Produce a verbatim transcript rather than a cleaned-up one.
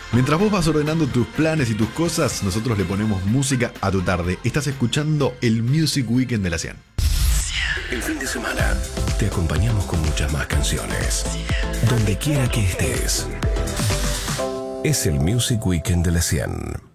Mientras vos vas ordenando tus planes y tus cosas, nosotros le ponemos música a tu tarde. Estás escuchando el Music Weekend de la cien. El fin de semana te acompañamos con muchas más canciones. Donde quiera que estés. Es el Music Weekend de la cien.